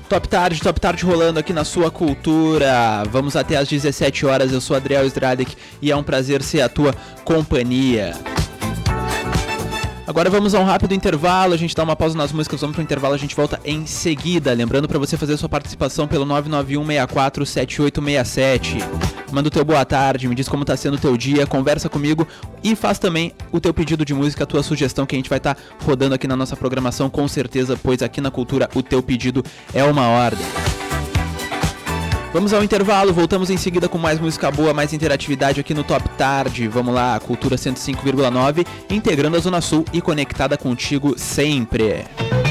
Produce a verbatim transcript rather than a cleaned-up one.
Top Tarde, Top Tarde rolando aqui na sua cultura. Vamos até às dezessete horas. Eu sou Adriel Stradek e é um prazer ser a tua companhia. Agora vamos a um rápido intervalo, a gente dá uma pausa nas músicas, vamos pro intervalo, a gente volta em seguida. Lembrando para você fazer sua participação pelo nove nove um seis quatro sete oito seis sete. Manda o teu boa tarde, me diz como tá sendo o teu dia, conversa comigo e faz também o teu pedido de música, a tua sugestão que a gente vai estar tá rodando aqui na nossa programação, com certeza, pois aqui na Cultura o teu pedido é uma ordem. Vamos ao intervalo, voltamos em seguida com mais música boa, mais interatividade aqui no Top Tarde. Vamos lá, Cultura cento e cinco vírgula nove, integrando a Zona Sul e conectada contigo sempre.